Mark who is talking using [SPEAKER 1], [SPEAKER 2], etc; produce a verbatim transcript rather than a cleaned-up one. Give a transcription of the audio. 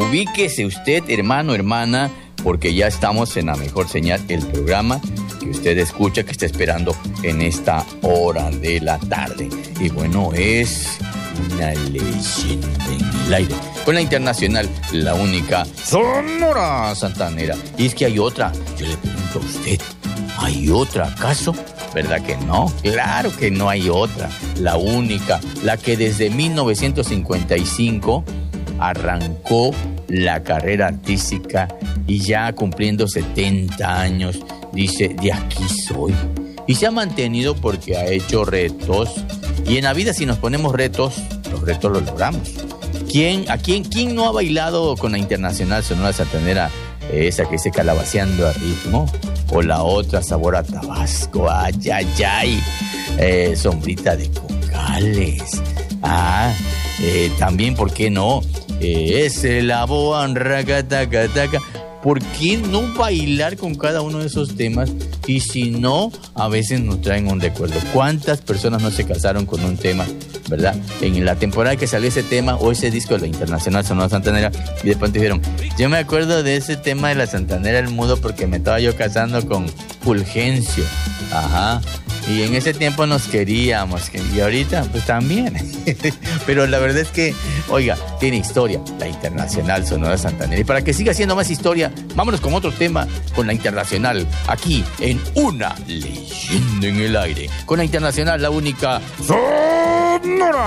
[SPEAKER 1] ubíquese usted, hermano, hermana, porque ya estamos en la mejor señal, el programa que usted escucha, que está esperando en esta hora de la tarde. Y bueno, es una leyenda en el aire. Con la internacional, la única Sonora Santanera. Y es que hay otra. Yo le pregunto a usted, ¿hay otra acaso? ¿Verdad que no? Claro que no hay otra. La única, la que desde mil novecientos cincuenta y cinco arrancó la carrera artística y ya cumpliendo setenta años, dice, de aquí soy. Y se ha mantenido porque ha hecho retos. Y en la vida, si nos ponemos retos, los retos los logramos. ¿Quién, a quién, quién no ha bailado con la internacional Sonora Santanera? Esa que dice Calabaceando a ritmo. O la otra, Sabor a Tabasco. Ay, ay, ay. Eh, sombrita de Cocales. Ah, eh, también, ¿por qué no? Eh, ese la boa, racatacataca. ¿Por qué no bailar con cada uno de esos temas? Y si no, a veces nos traen un recuerdo. ¿Cuántas personas no se casaron con un tema, verdad? En la temporada que salió ese tema o ese disco de la Internacional Sonora Santanera, y después dijeron, yo me acuerdo de ese tema de la Santanera El Mudo porque me estaba yo casando con Fulgencio. Ajá. Y en ese tiempo nos queríamos, y ahorita pues también. Pero la verdad es que, oiga, tiene historia la Internacional Sonora Santanera. Y para que siga siendo más historia, vámonos con otro tema, con la Internacional, aquí en Una Leyenda en el Aire. Con la Internacional, la única Sonora.